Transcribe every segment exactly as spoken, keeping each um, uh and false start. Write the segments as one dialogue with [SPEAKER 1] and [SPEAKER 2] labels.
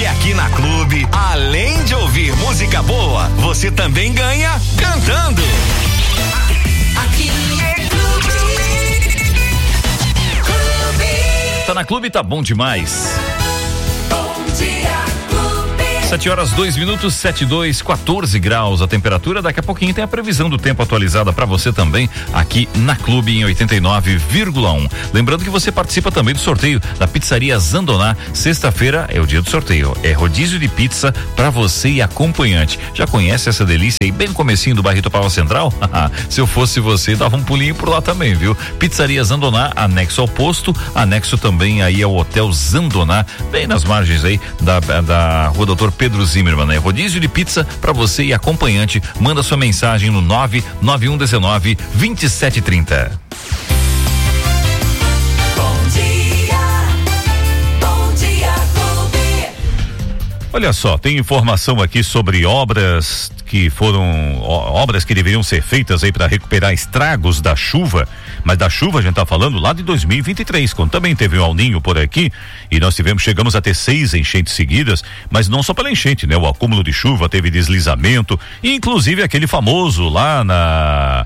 [SPEAKER 1] aqui na Clube, além de ouvir música boa, você também ganha cantando. Aqui é Clube. Clube.
[SPEAKER 2] Tá na Clube, tá bom demais.
[SPEAKER 1] Bom dia, Clube.
[SPEAKER 2] sete horas, dois minutos, sete, dois, quatorze graus a temperatura. Daqui a pouquinho tem a previsão do tempo atualizada para você também aqui na Clube em oitenta e nove vírgula um. Lembrando que você participa também do sorteio da Pizzaria Zandoná. Sexta-feira é o dia do sorteio. É rodízio de pizza para você e acompanhante. Já conhece essa delícia aí bem no comecinho do Barrito Pau Central? Se eu fosse você, dava um pulinho por lá também, viu? Pizzaria Zandoná, anexo ao posto, anexo também aí ao Hotel Zandoná, bem nas margens aí da, da Rua Doutor Pedro Zimmermann, né? Rodízio de pizza para você e acompanhante. Manda sua mensagem no nove nove um um nove, dois sete três zero.
[SPEAKER 1] Bom dia, bom dia, Clube.
[SPEAKER 2] Olha só, tem informação aqui sobre obras que foram obras que deveriam ser feitas aí para recuperar estragos da chuva, mas da chuva a gente tá falando lá de dois mil e vinte e três, quando também teve um El Ninho por aqui e nós tivemos, chegamos a ter seis enchentes seguidas, mas não só pela enchente, né? O acúmulo de chuva, teve deslizamento, inclusive aquele famoso lá na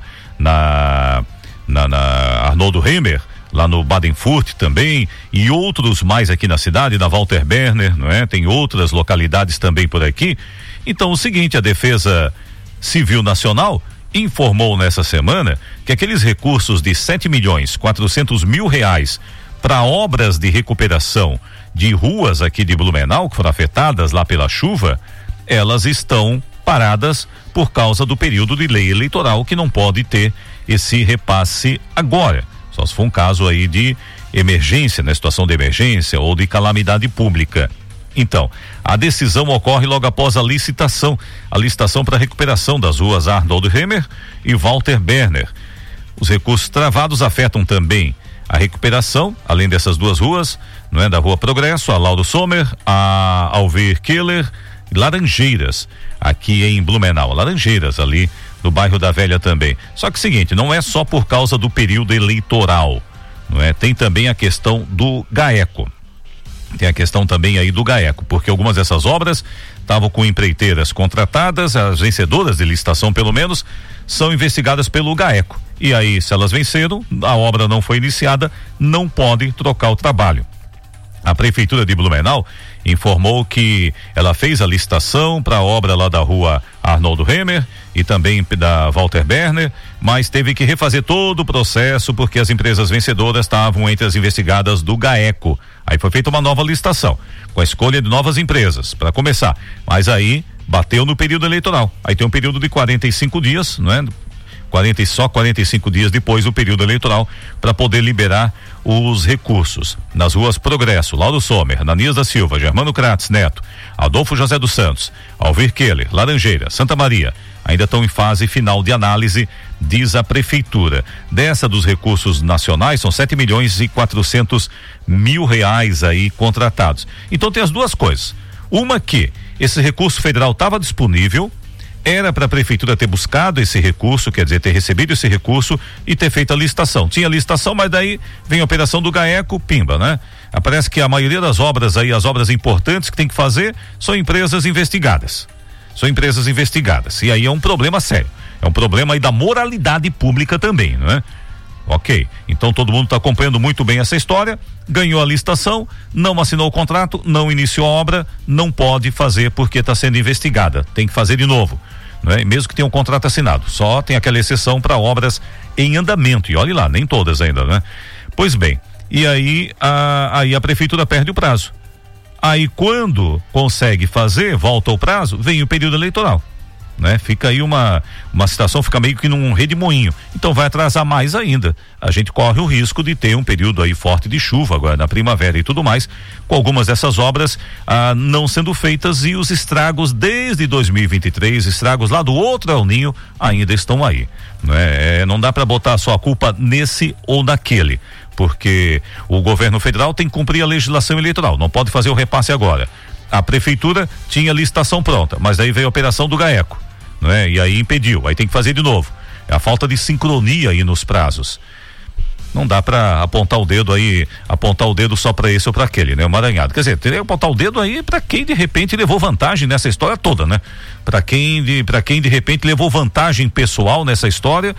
[SPEAKER 2] na na, na Arnoldo Remer, lá no Badenfurt também, e outros mais aqui na cidade, na Walter Berner, não é? Tem outras localidades também por aqui. Então, o seguinte, a Defesa Civil Nacional informou nessa semana que aqueles recursos de sete milhões quatrocentos mil reais para obras de recuperação de ruas aqui de Blumenau, que foram afetadas lá pela chuva, elas estão paradas por causa do período de lei eleitoral, que não pode ter esse repasse agora. Só se for um caso aí de emergência, né? Situação de emergência ou de calamidade pública. Então, a decisão ocorre logo após a licitação, a licitação para recuperação das ruas Arnold Remer e Walter Berner. Os recursos travados afetam também a recuperação, além dessas duas ruas, não é, da Rua Progresso, a Lauro Sommer, a Alver Keller, Laranjeiras, aqui em Blumenau, Laranjeiras ali no bairro da Velha também. Só que é o seguinte, não é só por causa do período eleitoral, não é? Tem também a questão do GAECO. Tem a questão também aí do GAECO, porque algumas dessas obras estavam com empreiteiras contratadas, as vencedoras de licitação pelo menos, são investigadas pelo GAECO. E aí, se elas venceram, a obra não foi iniciada, não pode trocar o trabalho. A Prefeitura de Blumenau informou que ela fez a licitação para a obra lá da Rua Arnoldo Remer e também da Walter Berner, mas teve que refazer todo o processo porque as empresas vencedoras estavam entre as investigadas do GAECO. Aí foi feita uma nova licitação, com a escolha de novas empresas, para começar. Mas aí bateu no período eleitoral. Aí tem um período de quarenta e cinco dias, não é? quarenta, só quarenta e cinco dias depois do período eleitoral para poder liberar os recursos. Nas ruas Progresso, Lauro Sommer, Ananias da Silva, Germano Kratz Neto, Adolfo José dos Santos, Alver Keller, Laranjeira, Santa Maria, ainda estão em fase final de análise, diz a Prefeitura. Dessa dos recursos nacionais, são sete milhões e quatrocentos mil reais aí contratados. Então tem as duas coisas. Uma que esse recurso federal estava disponível, era para a Prefeitura ter buscado esse recurso, quer dizer, ter recebido esse recurso e ter feito a licitação. Tinha licitação, mas daí vem a operação do GAECO, pimba, né? Parece que a maioria das obras aí, as obras importantes que tem que fazer, são empresas investigadas. São empresas investigadas. E aí é um problema sério. É um problema aí da moralidade pública também, não é? Ok, então todo mundo está acompanhando muito bem essa história, ganhou a licitação, não assinou o contrato, não iniciou a obra, não pode fazer porque está sendo investigada, tem que fazer de novo, não é? Mesmo que tenha um contrato assinado, só tem aquela exceção para obras em andamento, e olhe lá, nem todas ainda, né? Pois bem, e aí a, aí a Prefeitura perde o prazo, aí quando consegue fazer, volta ao prazo, vem o período eleitoral. Né? Fica aí uma uma situação, fica meio que num redemoinho, então vai atrasar mais ainda. A gente corre o risco de ter um período aí forte de chuva agora na primavera e tudo mais, com algumas dessas obras ah, não sendo feitas e os estragos desde dois mil e vinte e três, estragos lá do outro El Ninho ainda estão aí, né? É, não dá para botar só a culpa nesse ou naquele, porque o governo federal tem que cumprir a legislação eleitoral, não pode fazer o repasse agora. A Prefeitura tinha licitação pronta, mas daí veio a operação do GAECO, não é? E aí impediu, aí tem que fazer de novo. É a falta de sincronia aí nos prazos. não dá para apontar o dedo aí, apontar o dedo só para esse ou para aquele, né? O Maranhado. Quer dizer, teria que apontar o dedo aí para quem de repente levou vantagem nessa história toda, né? Para quem de, para quem de repente levou vantagem pessoal nessa história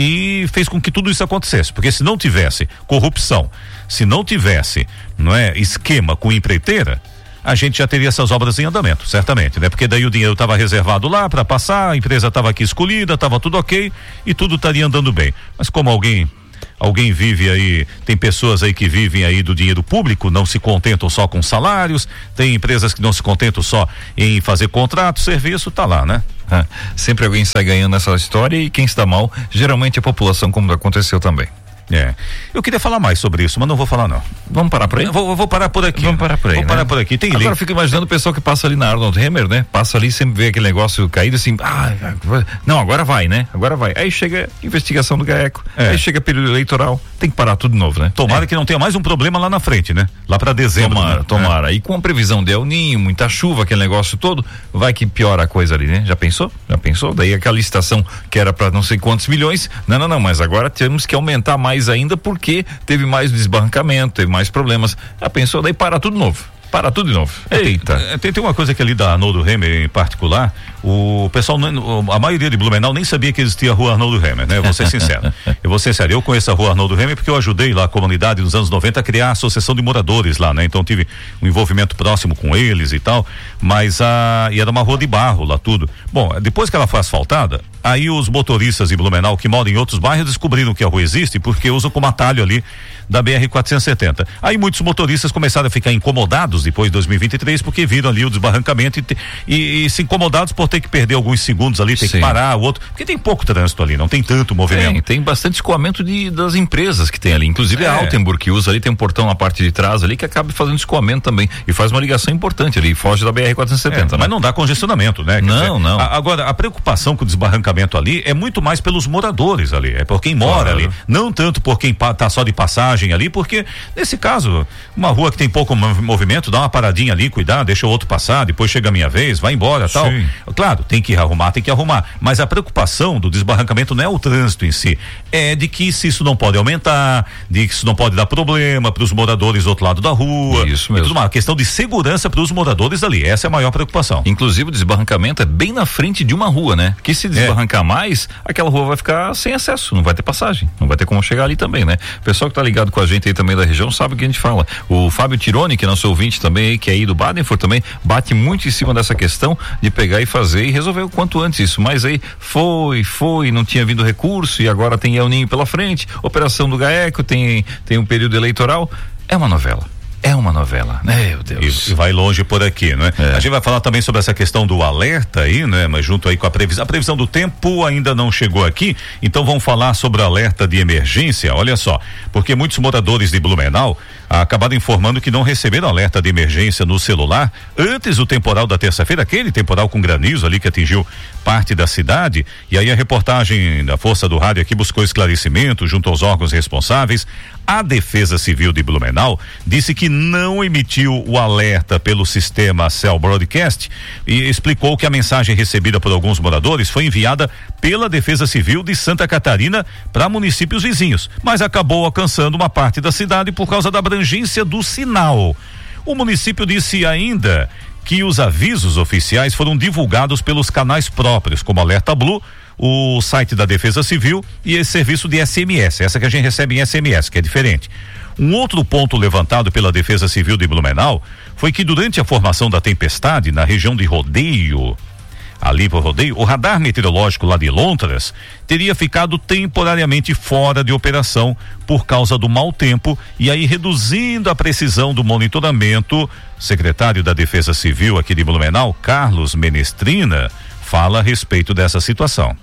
[SPEAKER 2] e fez com que tudo isso acontecesse, porque se não tivesse corrupção, se não tivesse, não é, esquema com empreiteira, a gente já teria essas obras em andamento, certamente, né? Porque daí o dinheiro estava reservado lá para passar, a empresa estava aqui escolhida, estava tudo ok e tudo estaria andando bem. Mas como alguém Alguém vive aí, tem pessoas aí que vivem aí do dinheiro público, não se contentam só com salários, tem empresas que não se contentam só em fazer contrato, serviço, tá lá, né?
[SPEAKER 3] Ah, sempre alguém sai ganhando nessa história e quem se dá mal, geralmente a população, como aconteceu também.
[SPEAKER 2] É. Eu queria falar mais sobre isso, mas não vou falar não.
[SPEAKER 3] Vamos parar por aí?
[SPEAKER 2] Vou, vou parar por aqui.
[SPEAKER 3] Vamos parar por aí.
[SPEAKER 2] Vou
[SPEAKER 3] né?
[SPEAKER 2] parar por aqui. Tem
[SPEAKER 3] Agora
[SPEAKER 2] lei.
[SPEAKER 3] eu fico imaginando o pessoal que passa ali na Arnold Hammer, né? Passa ali, sempre vê aquele negócio caído assim, ah, não, agora vai, né? Agora vai. Aí chega investigação do GAECO, é. Aí chega período eleitoral, tem que parar tudo de novo, né?
[SPEAKER 2] Tomara
[SPEAKER 3] é.
[SPEAKER 2] que não tenha mais um problema lá na frente, né? Lá pra dezembro.
[SPEAKER 3] Tomara,
[SPEAKER 2] né?
[SPEAKER 3] tomara. É. E com a previsão de El Ninho, muita chuva, aquele negócio todo, vai que piora a coisa ali, né? Já pensou? Já pensou? Daí aquela licitação que era pra não sei quantos milhões, não, não, não, mas agora temos que aumentar mais ainda porque teve mais desbarrancamento, teve mais problemas. Já pensou? Daí para tudo novo. Para tudo de novo. Eita.
[SPEAKER 2] Tem, tem uma coisa que ali da Arnoldo Hammer em particular, o pessoal, a maioria de Blumenau nem sabia que existia a rua Arnoldo Hammer, né? Eu vou ser sincero. Eu vou ser sincero, eu conheço a rua Arnoldo Hammer porque eu ajudei lá a comunidade nos anos noventa a criar a associação de moradores lá, né? Então tive um envolvimento próximo com eles e tal, mas a, e era uma rua de barro lá tudo. Bom, depois que ela foi asfaltada, aí os motoristas de Blumenau que moram em outros bairros descobriram que a rua existe porque usam como atalho ali da B R quatrocentos e setenta. Aí muitos motoristas começaram a ficar incomodados depois de dois mil e vinte e três porque viram ali o desbarrancamento e, te, e, e se incomodados por ter que perder alguns segundos ali, ter Sim. que parar o outro, porque tem pouco trânsito ali, não tem tanto movimento.
[SPEAKER 3] Tem, tem bastante escoamento de, das empresas que tem ali, inclusive
[SPEAKER 2] é.
[SPEAKER 3] a Altenburg que usa ali, tem um portão na parte de trás ali que acaba fazendo escoamento também e faz uma ligação importante ali, foge da B R quatrocentos e setenta.
[SPEAKER 2] É, né? Mas não dá congestionamento, né? Quer
[SPEAKER 3] não,
[SPEAKER 2] dizer,
[SPEAKER 3] não.
[SPEAKER 2] A, agora, a preocupação com o desbarrancamento ali é muito mais pelos moradores ali, é por quem mora claro. ali, não tanto por quem pa, tá só de passagem ali, porque nesse caso, uma rua que tem pouco movimento, dá uma paradinha ali, cuidar, deixa o outro passar, depois chega a minha vez, vai embora, tal.
[SPEAKER 3] Sim.
[SPEAKER 2] Claro, tem que arrumar, tem que arrumar, mas a preocupação do desbarrancamento não é o trânsito em si, é de que se isso não pode aumentar, de que isso não pode dar problema para os moradores do outro lado da rua.
[SPEAKER 3] Isso mesmo.
[SPEAKER 2] Tudo mais, questão de segurança para os moradores ali, essa é a maior preocupação.
[SPEAKER 3] Inclusive o desbarrancamento é bem na frente de uma rua, né? Que se desbarrancar é. mais, aquela rua vai ficar sem acesso, não vai ter passagem, não vai ter como chegar ali também, né? O pessoal que tá ligado com a gente aí também da região sabe o que a gente fala. O Fábio Tironi, que é nosso ouvinte também aí, que é aí do Badenford também, bate muito em cima dessa questão de pegar e fazer e resolver o quanto antes isso, mas aí foi, foi, não tinha vindo recurso e agora tem El Ninho pela frente, operação do GAECO, tem, tem um período eleitoral, é uma novela. É uma novela, meu Deus.
[SPEAKER 2] E, e vai longe por aqui, né?
[SPEAKER 3] É.
[SPEAKER 2] A gente vai falar também sobre essa questão do alerta aí, né? Mas junto aí com a previsão, a previsão do tempo ainda não chegou aqui, então vamos falar sobre o alerta de emergência, olha só, porque muitos moradores de Blumenau acabaram informando que não receberam alerta de emergência no celular antes do temporal da terça-feira, aquele temporal com granizo ali que atingiu parte da cidade, e aí a reportagem da Força do Rádio aqui buscou esclarecimento junto aos órgãos responsáveis. A Defesa Civil de Blumenau disse que não emitiu o alerta pelo sistema Cell Broadcast e explicou que a mensagem recebida por alguns moradores foi enviada pela Defesa Civil de Santa Catarina para municípios vizinhos, mas acabou alcançando uma parte da cidade por causa da abrangência do sinal. O município disse ainda que os avisos oficiais foram divulgados pelos canais próprios, como Alerta Blue, o site da Defesa Civil e esse serviço de S M S, essa que a gente recebe em S M S, que é diferente. Um outro ponto levantado pela Defesa Civil de Blumenau foi que durante a formação da tempestade na região de Rodeio, ali por Rodeio, o radar meteorológico lá de Lontras teria ficado temporariamente fora de operação por causa do mau tempo e aí reduzindo a precisão do monitoramento. Secretário da Defesa Civil aqui de Blumenau, Carlos Menestrina, fala a respeito dessa situação.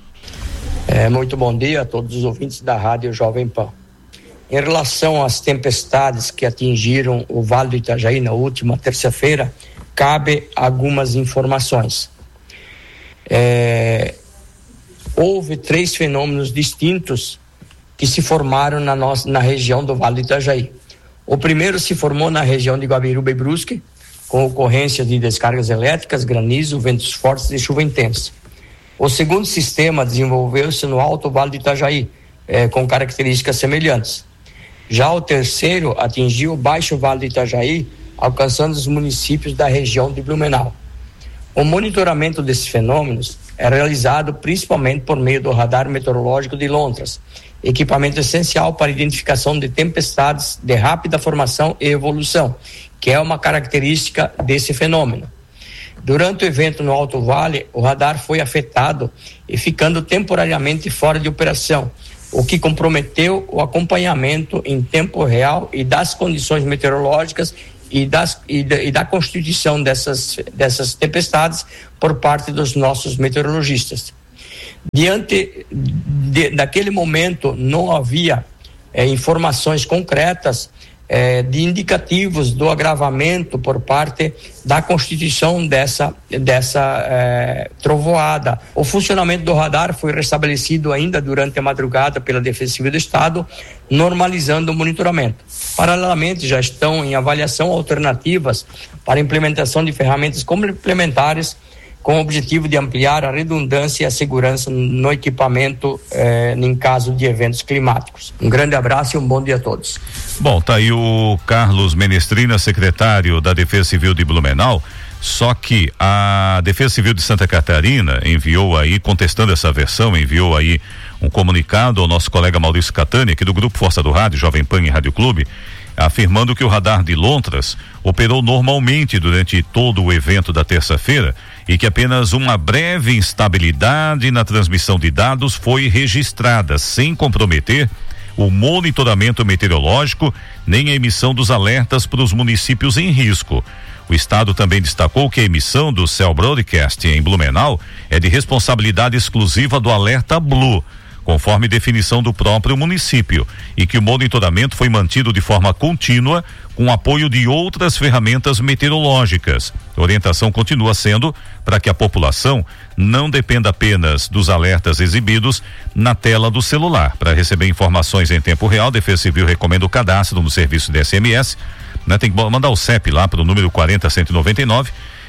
[SPEAKER 4] É, muito bom dia a todos os ouvintes da Rádio Jovem Pan. Em relação às tempestades que atingiram o Vale do Itajaí na última terça-feira, cabe algumas informações. É, houve três fenômenos distintos que se formaram na, nossa, na região do Vale do Itajaí. O primeiro se formou na região de Guabiruba e Brusque, com ocorrência de descargas elétricas, granizo, ventos fortes e chuva intensa. O segundo sistema desenvolveu-se no Alto Vale do Itajaí, eh, com características semelhantes. Já o terceiro atingiu o Baixo Vale do Itajaí, alcançando os municípios da região de Blumenau. O monitoramento desses fenômenos é realizado principalmente por meio do radar meteorológico de Lontras, equipamento essencial para identificação de tempestades de rápida formação e evolução, que é uma característica desse fenômeno. Durante o evento no Alto Vale, o radar foi afetado e ficando temporariamente fora de operação, o que comprometeu o acompanhamento em tempo real e das condições meteorológicas e, das, e, da, e da constituição dessas, dessas tempestades por parte dos nossos meteorologistas. Diante de, daquele momento, não havia eh, informações concretas eh, de indicativos do agravamento por parte da constituição dessa, dessa eh, trovoada. O funcionamento do radar foi restabelecido ainda durante a madrugada pela Defesa Civil do Estado, normalizando o monitoramento. Paralelamente, já estão em avaliação alternativas para a implementação de ferramentas complementares com o objetivo de ampliar a redundância e a segurança no equipamento eh, em caso de eventos climáticos. Um grande abraço e um bom dia a todos.
[SPEAKER 2] Bom, tá aí o Carlos Menestrina, secretário da Defesa Civil de Blumenau. Só que a Defesa Civil de Santa Catarina enviou aí, contestando essa versão, enviou aí um comunicado ao nosso colega Maurício Catani, aqui do Grupo Força do Rádio, Jovem Pan e Rádio Clube, afirmando que o radar de Lontras operou normalmente durante todo o evento da terça-feira e que apenas uma breve instabilidade na transmissão de dados foi registrada, sem comprometer o monitoramento meteorológico nem a emissão dos alertas para os municípios em risco. O estado também destacou que a emissão do Cell Broadcast em Blumenau é de responsabilidade exclusiva do Alerta Blue, conforme definição do próprio município, e que o monitoramento foi mantido de forma contínua com apoio de outras ferramentas meteorológicas. A orientação continua sendo para que a população não dependa apenas dos alertas exibidos na tela do celular. Para receber informações em tempo real, a Defesa Civil recomenda o cadastro no serviço de S M S, né? Tem que mandar o C E P lá para o número quarenta cento e noventa e nove.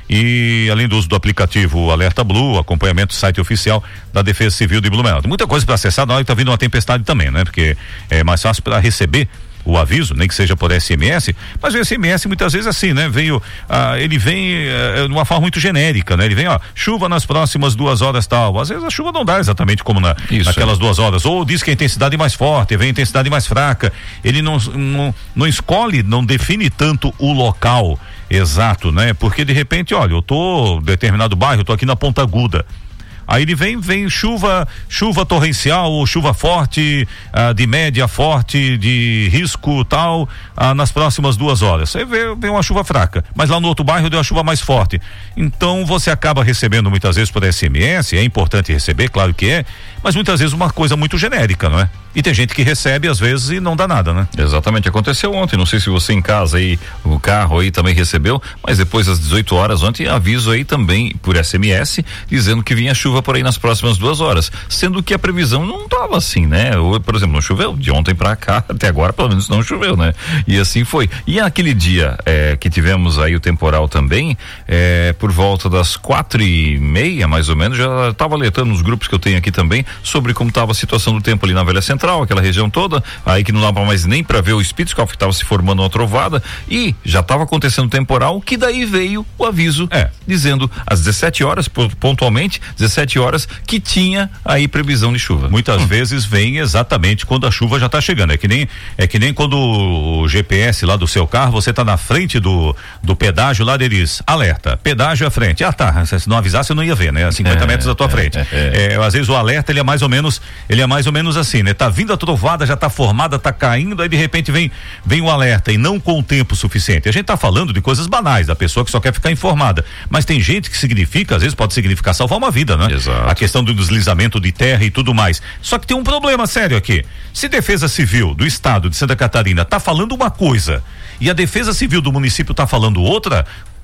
[SPEAKER 2] E além do uso do aplicativo Alerta Blue, acompanhamento do site oficial da Defesa Civil de Blumenau. Tem muita coisa para acessar na hora que tá vindo uma tempestade também, né? Porque é mais fácil para receber o aviso, nem que seja por S M S, mas o S M S muitas vezes assim, né? Veio, ah, ele vem ah, de uma forma muito genérica, né? Ele vem, ó, chuva nas próximas duas horas tal. Às vezes a chuva não dá exatamente como na, Isso, naquelas é. duas horas. Ou diz que a intensidade é mais forte, vem a intensidade mais fraca. Ele não, não, não escolhe, não define tanto o local exato, né? Porque de repente, olha, eu tô em determinado bairro, eu tô aqui na Ponta Aguda. Aí ele vem, vem chuva, chuva torrencial ou chuva forte, ah, de média forte, de risco tal, ah, nas próximas duas horas. Aí vem, vem uma chuva fraca, mas lá no outro bairro deu uma chuva mais forte. Então você acaba recebendo muitas vezes por S M S, é importante receber, claro que é, mas muitas vezes uma coisa muito genérica, não é? E tem gente que recebe às vezes e não dá nada, né? Exatamente, aconteceu ontem, não sei se você em casa aí, o carro aí também recebeu, mas depois das dezoito horas ontem, aviso aí também por S M S, dizendo que vinha chuva por aí nas próximas duas horas, sendo que a previsão não estava assim, né? Ou, por exemplo, não choveu, de ontem para cá, até agora pelo menos não choveu, né? E assim foi. E aquele dia é, que tivemos aí o temporal também, é, por volta das quatro e meia, mais ou menos, já estava alertando nos grupos que eu tenho aqui também, sobre como estava a situação do tempo ali na Velha Central, aquela região toda, aí que não dava mais nem para ver o Spitzkoff, que estava se formando uma trovada, e já estava acontecendo temporal, que daí veio o aviso, é, dizendo às dezessete horas, pontualmente, dezessete horas, que tinha aí previsão de chuva. Muitas hum. vezes vem exatamente quando a chuva já está chegando, é que nem é que nem quando o G P S lá do seu carro, você está na frente do do pedágio lá, deles alerta, pedágio à frente, ah tá, se não avisasse eu não ia ver, né, a cinquenta é, metros da tua é, frente, é, é. É, às vezes o alerta ele é mais ou menos, ele é mais ou menos assim, né, tá vindo a trovada, já tá formada, tá caindo, aí de repente vem vem o alerta e não com o tempo suficiente. A gente tá falando de coisas banais, da pessoa que só quer ficar informada, mas tem gente que significa, às vezes pode significar salvar uma vida, né? Exato. A questão do deslizamento de terra e tudo mais. Só que tem um problema sério aqui. Se Defesa Civil do Estado de Santa Catarina tá falando uma coisa e a Defesa Civil do município tá falando outra,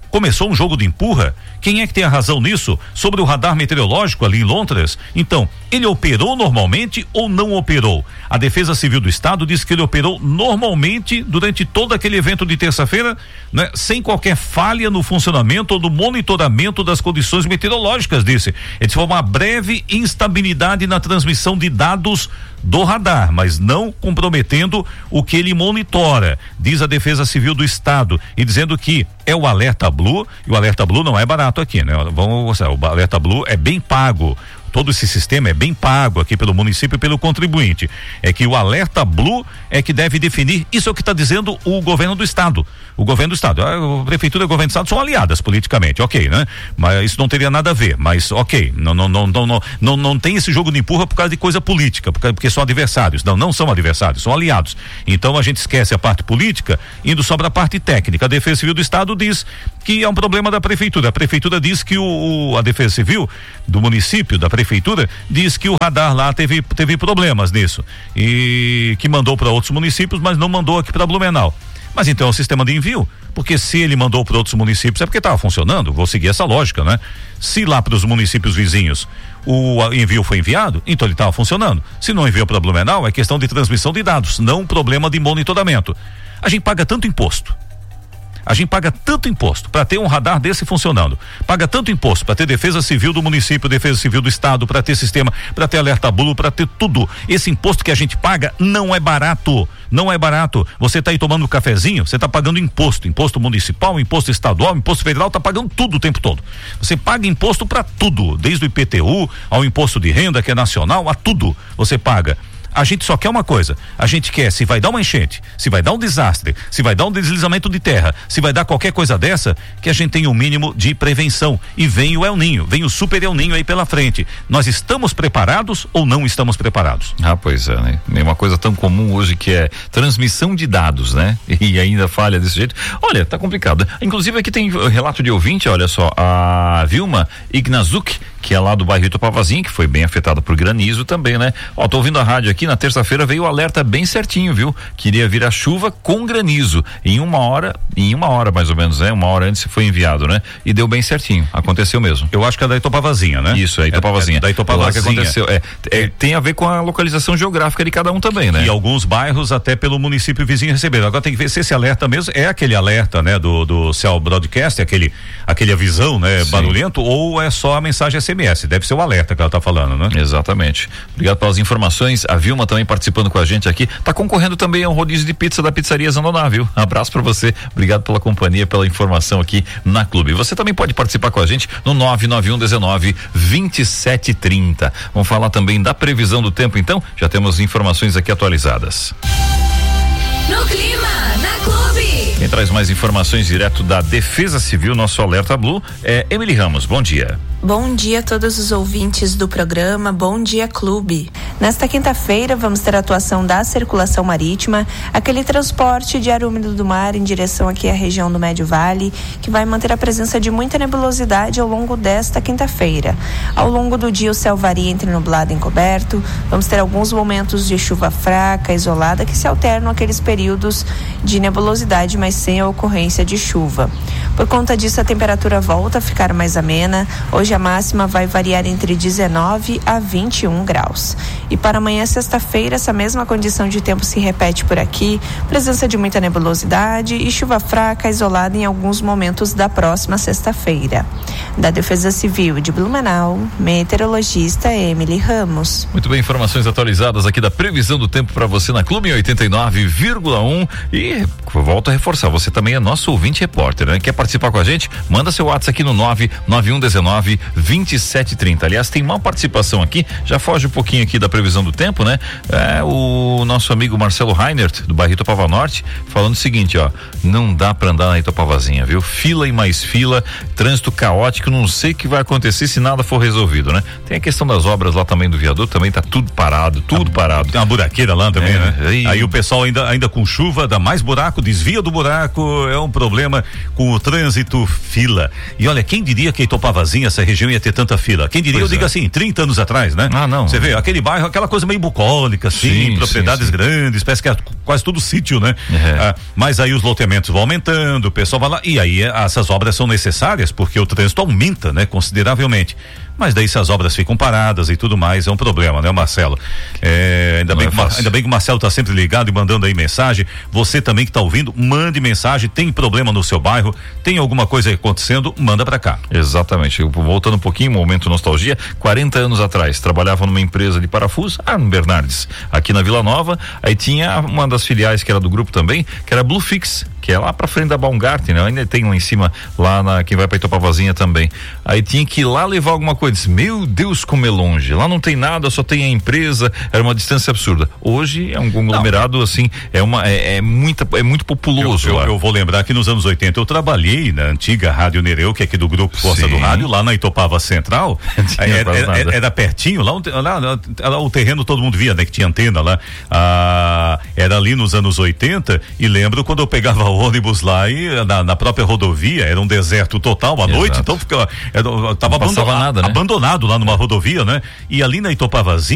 [SPEAKER 2] Começou um jogo de empurra? Quem é que tem a razão nisso? Sobre o radar meteorológico ali em Londres? Então, ele operou normalmente ou não operou? A Defesa Civil do Estado diz que ele operou normalmente durante todo aquele evento de terça-feira, né? Sem qualquer falha no funcionamento ou no monitoramento das condições meteorológicas, disse. Ele foi uma breve instabilidade na transmissão de dados do radar, mas não comprometendo o que ele monitora, diz a Defesa Civil do Estado, e dizendo que é o Alerta Blue, e o Alerta Blue não é barato aqui, né? Vamos, o Alerta Blue é bem pago. Todo esse sistema é bem pago aqui pelo município e pelo contribuinte. É que o Alerta Blue é que deve definir, isso é o que está dizendo o governo do estado. O governo do estado, a prefeitura e o governo do estado são aliadas politicamente, ok, né? Mas isso não teria nada a ver, mas ok, não, não, não, não, não, não, não tem esse jogo de empurra por causa de coisa política, porque, porque são adversários. Não, não são adversários, são aliados. Então a gente esquece a parte política, indo só para a parte técnica. A Defesa Civil do Estado diz que é um problema da prefeitura. A prefeitura diz que o, o a Defesa Civil do município, da prefeitura, diz que o radar lá teve, teve problemas nisso e que mandou para outros municípios, mas não mandou aqui para Blumenau. Mas então é um sistema de envio, porque se ele mandou para outros municípios é porque estava funcionando, vou seguir essa lógica, né? Se lá para os municípios vizinhos o envio foi enviado, então ele estava funcionando. Se não enviou para Blumenau, é questão de transmissão de dados, não problema de monitoramento. A gente paga tanto imposto. A gente paga tanto imposto para ter um radar desse funcionando, paga tanto imposto para ter Defesa Civil do município, Defesa Civil do Estado, para ter sistema, para ter Alerta Blue, para ter tudo. Esse imposto que a gente paga não é barato, não é barato. Você tá aí tomando um cafezinho, você tá pagando imposto, imposto municipal, imposto estadual, imposto federal, tá pagando tudo o tempo todo. Você paga imposto para tudo, desde o I P T U ao imposto de renda que é nacional, a tudo você paga. A gente só quer uma coisa, a gente quer, se vai dar uma enchente, se vai dar um desastre, se vai dar um deslizamento de terra, se vai dar qualquer coisa dessa, que a gente tenha um mínimo de prevenção. E vem o El Ninho, vem o super El Ninho aí pela frente. Nós estamos preparados ou não estamos preparados?
[SPEAKER 3] Ah, pois é, né? É uma coisa tão comum hoje que é transmissão de dados, né? E ainda falha desse jeito. Olha, tá complicado. Inclusive aqui tem relato de ouvinte, olha só, a Vilma Ignazuk, que é lá do bairro Itopavazinho, que foi bem afetada por granizo também, né? Ó, tô ouvindo a rádio aqui, na terça-feira veio o alerta bem certinho, viu? Queria vir a chuva com granizo. Em uma hora, em uma hora mais ou menos, né? Uma hora antes foi enviado, né? E deu bem certinho. Aconteceu mesmo.
[SPEAKER 2] Eu acho que é da Itopavazinha, né?
[SPEAKER 3] Isso, é Itopavazinha. É, é
[SPEAKER 2] da Itopavazinha.
[SPEAKER 3] Que aconteceu. É, é, tem a ver com a localização geográfica de cada um também, né?
[SPEAKER 2] E alguns bairros até pelo município vizinho receberam. Agora tem que ver se esse alerta mesmo é aquele alerta, né? Do, do Cell Broadcast, aquele, aquele avisão, né? Sim. Barulhento, ou é só a mensagem S M S. Deve ser o alerta que ela tá falando, né?
[SPEAKER 3] Exatamente. Obrigado pelas informações. A Vilma também participando com a gente aqui. Tá concorrendo também ao rodízio de pizza da Pizzaria Zandoná, viu? Um abraço pra você. Obrigado pela companhia, pela informação aqui na Clube. Você também pode participar com a gente no nove nove um dezenove, vinte e sete trinta. Vamos falar também da previsão do tempo, então? Já temos informações aqui atualizadas.
[SPEAKER 5] No clima, na Clube.
[SPEAKER 3] Quem traz mais informações direto da Defesa Civil, nosso Alerta Blue, é Emily Ramos. Bom dia.
[SPEAKER 6] Bom dia a todos os ouvintes do programa, bom dia Clube. Nesta quinta-feira vamos ter a atuação da circulação marítima, aquele transporte de ar úmido do mar em direção aqui à região do Médio Vale, que vai manter a presença de muita nebulosidade ao longo desta quinta-feira. Ao longo do dia o céu varia entre nublado e encoberto, vamos ter alguns momentos de chuva fraca, isolada, que se alternam aqueles períodos de nebulosidade, mas sem a ocorrência de chuva. Por conta disso a temperatura volta a ficar mais amena. Hoje a máxima vai variar entre dezenove a vinte e um graus. E para amanhã, sexta-feira, essa mesma condição de tempo se repete por aqui, presença de muita nebulosidade e chuva fraca isolada em alguns momentos da próxima sexta-feira. Da Defesa Civil de Blumenau, meteorologista Emily Ramos.
[SPEAKER 3] Muito bem, informações atualizadas aqui da previsão do tempo para você na Clube em oitenta e nove vírgula um e volto a reforçar, você também é nosso ouvinte repórter, né? Quer participar com a gente? Manda seu WhatsApp aqui no nove nove um dezenove, vinte e sete trinta. Aliás, tem uma participação aqui, já foge um pouquinho aqui da previsão do tempo, né? É o nosso amigo Marcelo Reinert, do bairro Itopava Norte, falando o seguinte, ó, não dá pra andar na Itopavazinha, viu? Fila e mais fila, trânsito caótico, não sei o que vai acontecer se nada for resolvido, né? Tem a questão das obras lá também do viaduto, também tá tudo parado, tudo
[SPEAKER 2] a,
[SPEAKER 3] parado.
[SPEAKER 2] Tem uma buraqueira lá também, é,
[SPEAKER 3] né?
[SPEAKER 2] Aí, aí o pessoal ainda, ainda com chuva, dá mais buraco, desvia do buraco, é um problema com o trânsito trânsito, fila. E olha, quem diria que Itopavazinha, essa região ia ter tanta fila? Quem diria, pois eu é. digo assim, trinta anos atrás, né?
[SPEAKER 3] Ah, não.
[SPEAKER 2] Você vê, aquele bairro, aquela coisa meio bucólica, assim, sim, propriedades sim, sim. grandes, parece que é quase tudo sítio, né? É. Ah, mas aí os loteamentos vão aumentando, o pessoal vai lá, e aí essas obras são necessárias, porque o trânsito aumenta, né? Consideravelmente. Mas daí se as obras ficam paradas e tudo mais, é um problema, né, Marcelo? É, ainda, bem é que, ainda bem que o Marcelo está sempre ligado e mandando aí mensagem. Você também que está ouvindo, mande mensagem. Tem problema no seu bairro? Tem alguma coisa acontecendo? Manda para cá.
[SPEAKER 3] Exatamente. Eu, voltando um pouquinho, momento nostalgia. quarenta anos atrás, trabalhava numa empresa de parafuso, ah, no Bernardes, aqui na Vila Nova. Aí tinha uma das filiais que era do grupo também, que era Blue Fix, que é lá pra frente da Baumgarten, né? Ainda tem lá em cima, lá na, quem vai pra Itopavazinha também. Aí tinha que ir lá levar alguma coisa. Disse, meu Deus, como é longe. Lá não tem nada, só tem a empresa. Era uma distância absurda. Hoje é um conglomerado, não. assim, é uma, é, é muita, é muito populoso
[SPEAKER 2] eu,
[SPEAKER 3] lá.
[SPEAKER 2] Eu, eu vou lembrar que nos anos oitenta eu trabalhei na antiga Rádio Nereu, que é aqui do Grupo Força Sim. do Rádio, lá na Itopava Central. era, era, era pertinho, lá, lá, lá, lá o terreno todo mundo via, né? Que tinha antena lá. Ah, era ali nos anos oitenta, e lembro quando eu pegava o ônibus lá e na, na própria rodovia, era um deserto total à Exato. noite, então ficava, era, tava abandonado,
[SPEAKER 3] nada, né?
[SPEAKER 2] abandonado lá numa rodovia, né? E ali na Itopavazinha